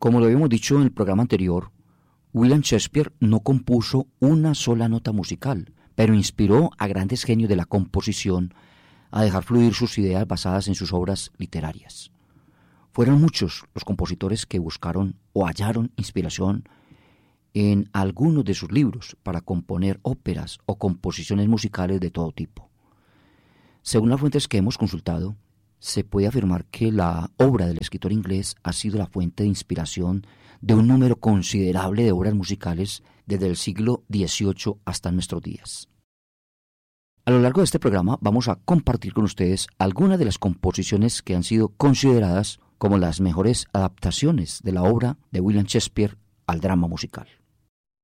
Como lo habíamos dicho en el programa anterior, William Shakespeare no compuso una sola nota musical, pero inspiró a grandes genios de la composición a dejar fluir sus ideas basadas en sus obras literarias. Fueron muchos los compositores que buscaron o hallaron inspiración en algunos de sus libros para componer óperas o composiciones musicales de todo tipo. Según las fuentes que hemos consultado, se puede afirmar que la obra del escritor inglés ha sido la fuente de inspiración de un número considerable de obras musicales desde el siglo XVIII hasta nuestros días. A lo largo de este programa vamos a compartir con ustedes algunas de las composiciones que han sido consideradas como las mejores adaptaciones de la obra de William Shakespeare al drama musical.